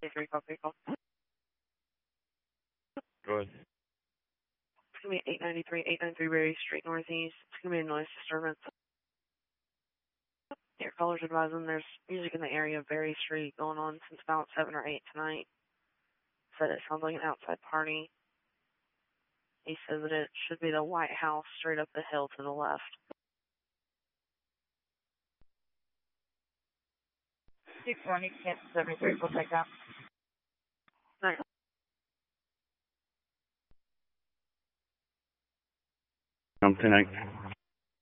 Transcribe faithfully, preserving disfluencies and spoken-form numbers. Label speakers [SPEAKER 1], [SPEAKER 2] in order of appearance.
[SPEAKER 1] three, copy, call.
[SPEAKER 2] Go ahead.
[SPEAKER 1] It's going to be eight ninety-three, eight ninety-three Berry Street Northeast. It's going to be a noise disturbance. Your caller's advising there's music in the area of Berry Street going on since about seven or eight tonight. Said it sounds like an outside party. He says that it should be the White House straight up the hill to the left.
[SPEAKER 3] six one, Kansas seventy-three, we'll take that.
[SPEAKER 1] Nice.
[SPEAKER 2] Um, tonight.